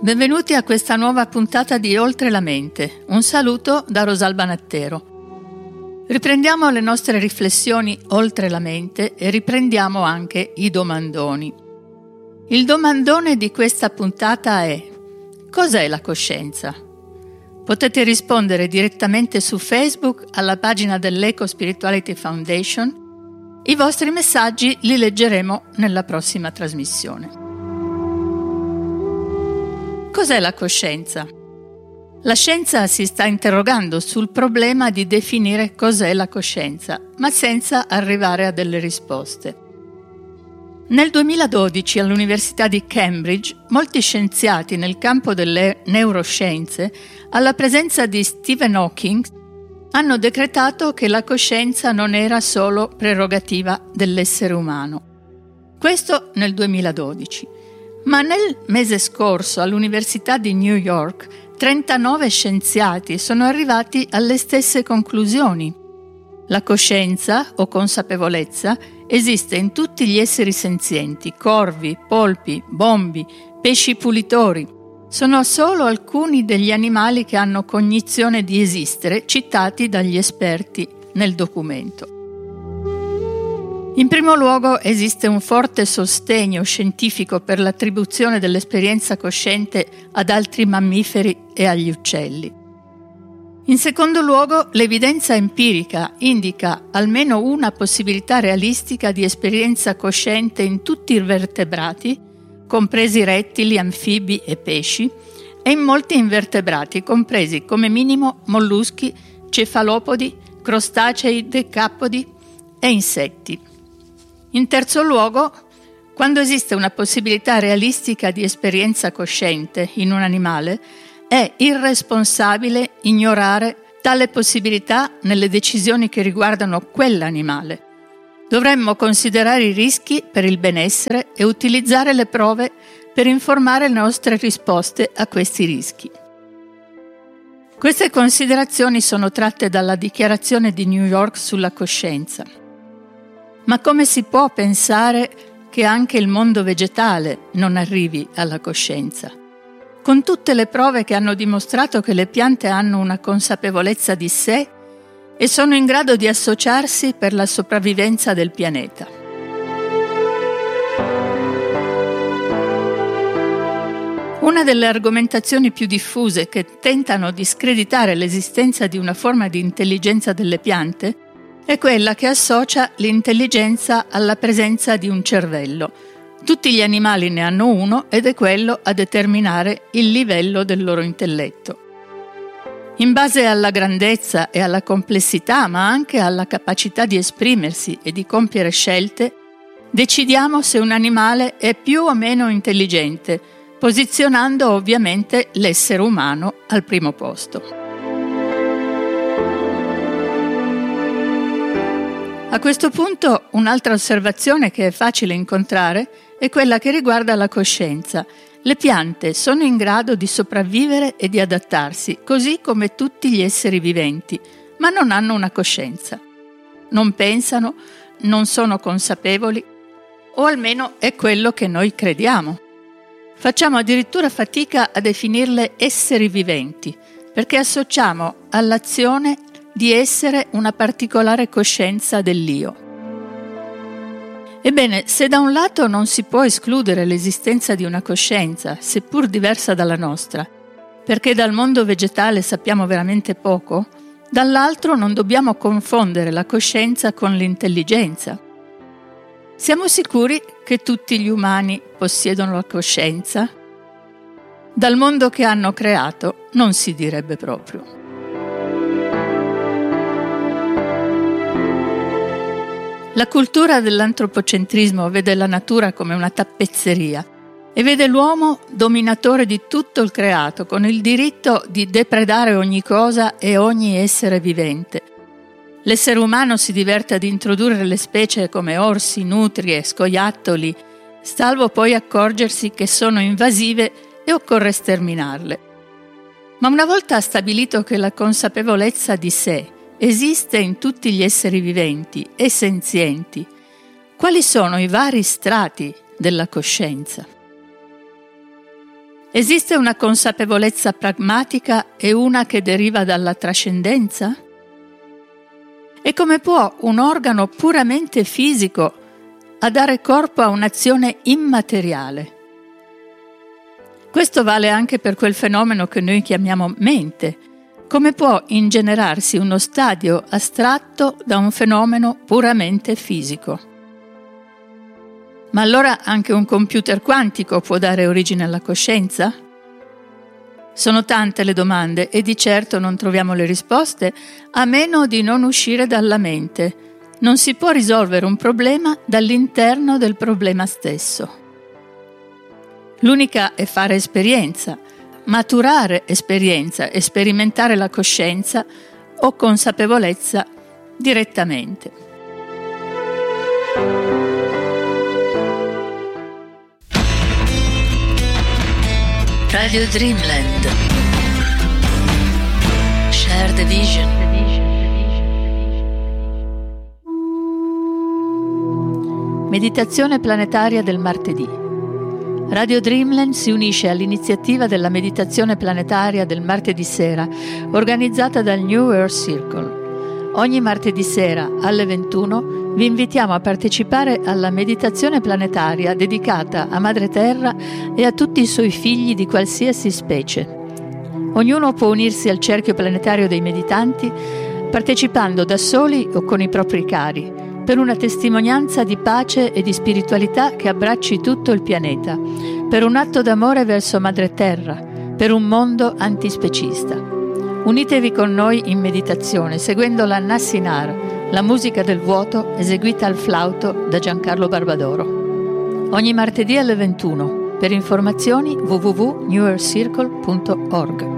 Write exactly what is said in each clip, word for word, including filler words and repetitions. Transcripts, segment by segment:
Benvenuti a questa nuova puntata di Oltre la mente. Un saluto da Rosalba Nattero. Riprendiamo le nostre riflessioni oltre la mente e riprendiamo anche i domandoni. Il domandone di questa puntata è: cos'è la coscienza? Potete rispondere direttamente su Facebook alla pagina dell'Eco Spirituality Foundation. I vostri messaggi li leggeremo nella prossima trasmissione. Cos'è la coscienza? La scienza si sta interrogando sul problema di definire cos'è la coscienza, ma senza arrivare a delle risposte. Nel duemiladodici all'Università di Cambridge, molti scienziati nel campo delle neuroscienze, alla presenza di Stephen Hawking, hanno decretato che la coscienza non era solo prerogativa dell'essere umano. Questo nel duemiladodici. Ma nel mese scorso all'Università di New York trentanove scienziati sono arrivati alle stesse conclusioni. La coscienza o consapevolezza esiste in tutti gli esseri senzienti, corvi, polpi, bombi, pesci pulitori. Sono solo alcuni degli animali che hanno cognizione di esistere, citati dagli esperti nel documento. In primo luogo esiste un forte sostegno scientifico per l'attribuzione dell'esperienza cosciente ad altri mammiferi e agli uccelli. In secondo luogo, l'evidenza empirica indica almeno una possibilità realistica di esperienza cosciente in tutti i vertebrati, compresi rettili, anfibi e pesci, e in molti invertebrati, compresi come minimo molluschi, cefalopodi, crostacei, decapodi e insetti. In terzo luogo, quando esiste una possibilità realistica di esperienza cosciente in un animale, è irresponsabile ignorare tale possibilità nelle decisioni che riguardano quell'animale. Dovremmo considerare i rischi per il benessere e utilizzare le prove per informare le nostre risposte a questi rischi. Queste considerazioni sono tratte dalla Dichiarazione di New York sulla coscienza. Ma come si può pensare che anche il mondo vegetale non arrivi alla coscienza? Con tutte le prove che hanno dimostrato che le piante hanno una consapevolezza di sé e sono in grado di associarsi per la sopravvivenza del pianeta. Una delle argomentazioni più diffuse che tentano di screditare l'esistenza di una forma di intelligenza delle piante è quella che associa l'intelligenza alla presenza di un cervello. Tutti gli animali ne hanno uno ed è quello a determinare il livello del loro intelletto. In base alla grandezza e alla complessità, ma anche alla capacità di esprimersi e di compiere scelte, decidiamo se un animale è più o meno intelligente, posizionando ovviamente l'essere umano al primo posto. A questo punto un'altra osservazione che è facile incontrare è quella che riguarda la coscienza. Le piante sono in grado di sopravvivere e di adattarsi, così come tutti gli esseri viventi, ma non hanno una coscienza. Non pensano, non sono consapevoli, o almeno è quello che noi crediamo. Facciamo addirittura fatica a definirle esseri viventi, perché associamo all'azione di essere una particolare coscienza dell'io. Ebbene, se da un lato non si può escludere l'esistenza di una coscienza, seppur diversa dalla nostra, perché dal mondo vegetale sappiamo veramente poco, dall'altro non dobbiamo confondere la coscienza con l'intelligenza. Siamo sicuri che tutti gli umani possiedono la coscienza? Dal mondo che hanno creato non si direbbe proprio. La cultura dell'antropocentrismo vede la natura come una tappezzeria e vede l'uomo dominatore di tutto il creato, con il diritto di depredare ogni cosa e ogni essere vivente. L'essere umano si diverte ad introdurre le specie come orsi, nutrie, scoiattoli, salvo poi accorgersi che sono invasive e occorre sterminarle. Ma una volta stabilito che la consapevolezza di sé esiste in tutti gli esseri viventi e senzienti, quali sono i vari strati della coscienza? Esiste una consapevolezza pragmatica e una che deriva dalla trascendenza? E come può un organo puramente fisico a dare corpo a un'azione immateriale? Questo vale anche per quel fenomeno che noi chiamiamo mente. Come può ingenerarsi uno stadio astratto da un fenomeno puramente fisico? Ma allora anche un computer quantico può dare origine alla coscienza? Sono tante le domande e di certo non troviamo le risposte a meno di non uscire dalla mente. Non si può risolvere un problema dall'interno del problema stesso. L'unica è fare esperienza, maturare esperienza e sperimentare la coscienza o consapevolezza direttamente. Radio Dreamland. Share the vision. Meditazione planetaria del martedì. Radio Dreamland si unisce all'iniziativa della meditazione planetaria del martedì sera, organizzata dal New Earth Circle. Ogni martedì sera alle ventuno vi invitiamo a partecipare alla meditazione planetaria dedicata a Madre Terra e a tutti i suoi figli di qualsiasi specie. Ognuno può unirsi al cerchio planetario dei meditanti partecipando da soli o con i propri cari, per una testimonianza di pace e di spiritualità che abbracci tutto il pianeta, per un atto d'amore verso Madre Terra, per un mondo antispecista. Unitevi con noi in meditazione seguendo la Nassinar, la musica del vuoto eseguita al flauto da Giancarlo Barbadoro. Ogni martedì alle ventuno. Per informazioni w w w punto new earth circle punto org.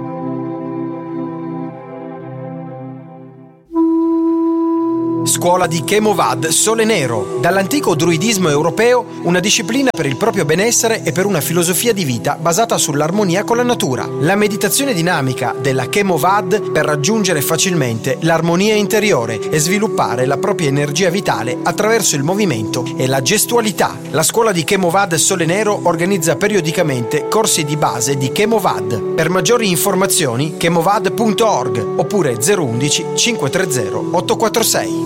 Scuola di Chemovad Sole Nero, dall'antico druidismo europeo, una disciplina per il proprio benessere e per una filosofia di vita basata sull'armonia con la natura. La meditazione dinamica della Chemovad per raggiungere facilmente l'armonia interiore e sviluppare la propria energia vitale attraverso il movimento e la gestualità. La scuola di Chemovad Sole Nero organizza periodicamente corsi di base di Chemovad. Per maggiori informazioni chemovad punto org oppure zero undici cinquecentotrenta ottocentoquarantasei.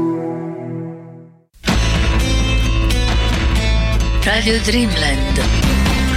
Radio Dreamland.